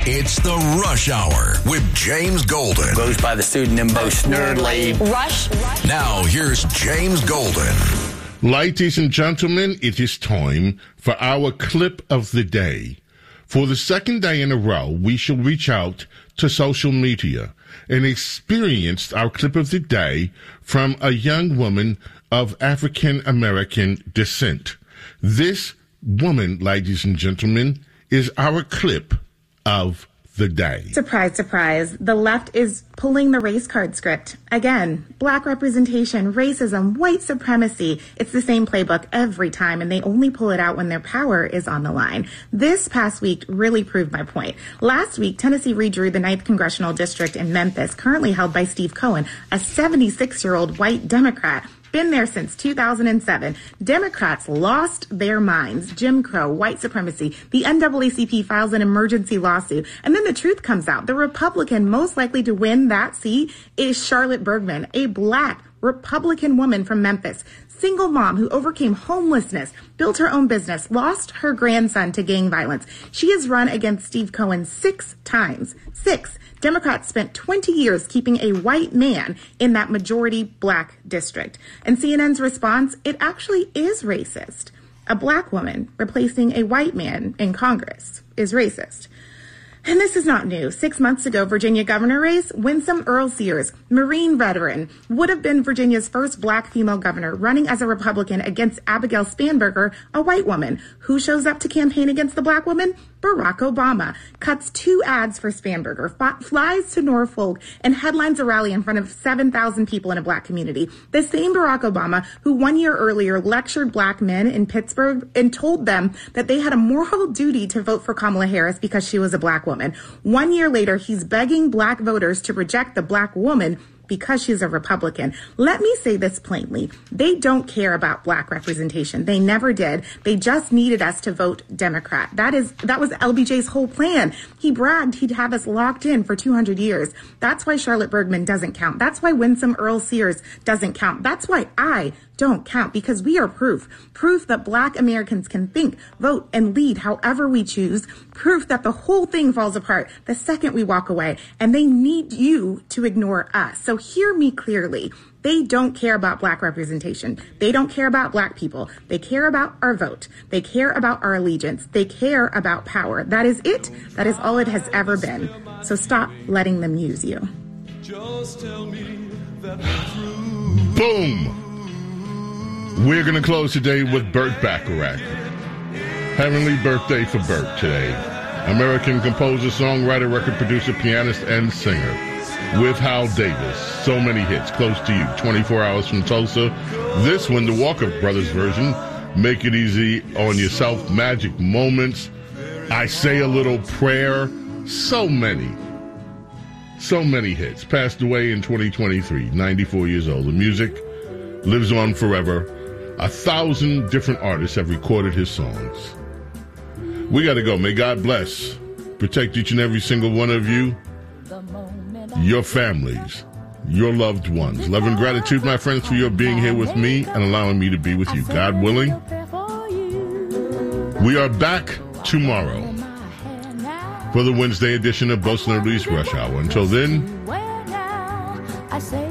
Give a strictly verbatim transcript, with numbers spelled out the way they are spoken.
It's the Rush Hour with James Golden. Goes by the pseudonym Bo Snerdley. Rush. Now, here's James Golden. Ladies and gentlemen, it is time for our clip of the day. For the second day in a row, we shall reach out to social media and experience our clip of the day from a young woman of African American descent. This woman, ladies and gentlemen, is our clip of the day. Surprise, surprise. The left is pulling the race card script. Again, black representation, racism, white supremacy. It's the same playbook every time, and they only pull it out when their power is on the line. This past week really proved my point. Last week, Tennessee redrew the ninth Congressional District in Memphis, currently held by Steve Cohen, a seventy-six-year-old white Democrat. Been there since two thousand seven. Democrats lost their minds. Jim Crow, white supremacy. The N double A C P files an emergency lawsuit. And then the truth comes out. The Republican most likely to win that seat is Charlotte Bergman, a black Republican woman from Memphis. Single mom who overcame homelessness, built her own business, lost her grandson to gang violence. She has run against Steve Cohen six times. Six. Democrats spent twenty years keeping a white man in that majority black district. And C N N's response, it actually is racist. A black woman replacing a white man in Congress is racist. And this is not new. Six months ago, Virginia governor race, Winsome Earl-Sears, Marine veteran, would have been Virginia's first black female governor, running as a Republican against Abigail Spanberger, a white woman. Who shows up to campaign against the black woman? Barack Obama. Cuts two ads for Spanberger, f- flies to Norfolk, and headlines a rally in front of seven thousand people in a black community. The same Barack Obama who one year earlier lectured black men in Pittsburgh and told them that they had a moral duty to vote for Kamala Harris because she was a black woman. One year later, he's begging black voters to reject the black woman because she's a Republican. Let me say this plainly. They don't care about black representation. They never did. They just needed us to vote Democrat. That is, that was L B J's whole plan. He bragged he'd have us locked in for two hundred years. That's why Charlotte Bergman doesn't count. That's why Winsome Earl-Sears doesn't count. That's why I don't count, because we are proof. Proof that black Americans can think, vote, and lead however we choose. Proof that the whole thing falls apart the second we walk away. And they need you to ignore us. So hear me clearly. They don't care about black representation. They don't care about black people. They care about our vote. They care about our allegiance. They care about power. That is it. That is all it has ever been. So stop letting them use you. Just tell me that the truth. Boom! We're going to close today with Burt Bacharach. Heavenly birthday for Burt today. American composer, songwriter, record producer, pianist, and singer. With Hal Davis. So many hits. Close to you. twenty-four hours from Tulsa. This one, the Walker Brothers version. Make It Easy on Yourself. Magic Moments. I Say a Little Prayer. So many. So many hits. Passed away in twenty twenty-three. ninety-four years old. The music lives on forever. A thousand different artists have recorded his songs. We got to go. May God bless. Protect each and every single one of you. Your families. Your loved ones. Love and gratitude, my friends, for your being here with me and allowing me to be with you. God willing. We are back tomorrow for the Wednesday edition of Bo Snerdley's Rush Hour. Until then,